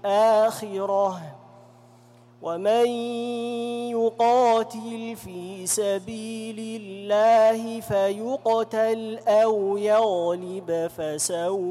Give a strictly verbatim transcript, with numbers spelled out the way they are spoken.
الآخرة ومن يقاتل في سبيل الله فيقتل أو يغلب فسوف